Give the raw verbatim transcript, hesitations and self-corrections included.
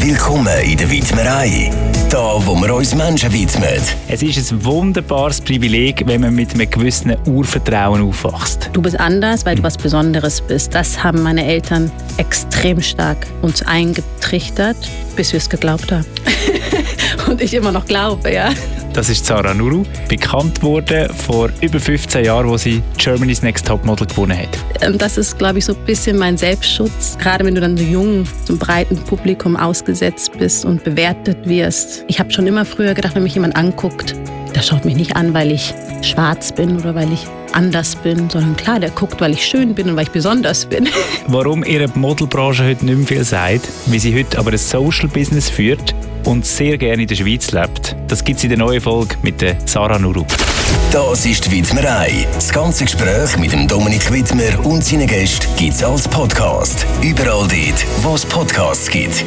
Willkommen in der Widmerei. Da, wo wir uns Menschen widmen. Es ist ein wunderbares Privileg, wenn man mit einem gewissen Urvertrauen aufwächst. Du bist anders, weil du was Besonderes bist. Das haben meine Eltern extrem stark uns eingetrichtert, bis wir es geglaubt haben. Und ich immer noch glaube, ja. Das ist Zara Nuru, bekannt worden vor über fünfzehn Jahren, wo sie Germany's Next Topmodel gewonnen hat. Das ist, glaube ich, so ein bisschen mein Selbstschutz. Gerade wenn du dann so jung zum breiten Publikum ausgesetzt bist und bewertet wirst. Ich habe schon immer früher gedacht, wenn mich jemand anguckt, der schaut mich nicht an, weil ich schwarz bin oder weil ich anders bin, sondern klar, der guckt, weil ich schön bin und weil ich besonders bin. Warum ihre Modelbranche heute nicht mehr viel sagt, wie sie heute aber ein Social-Business führt und sehr gerne in der Schweiz lebt, das gibt es in der neuen Folge mit der Zara Nuru. Das ist die Widmerei. Das ganze Gespräch mit dem Dominik Widmer und seinen Gästen gibt es als Podcast. Überall dort, wo es Podcasts gibt.